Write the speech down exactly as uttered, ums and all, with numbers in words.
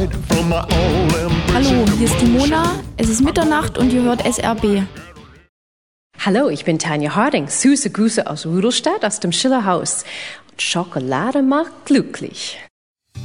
Hallo, hier ist die Mona, es ist Mitternacht und ihr hört S R B. Hallo, ich bin Tanja Harding, süße Grüße aus Rudolstadt, aus dem Schillerhaus. Schokolade macht glücklich.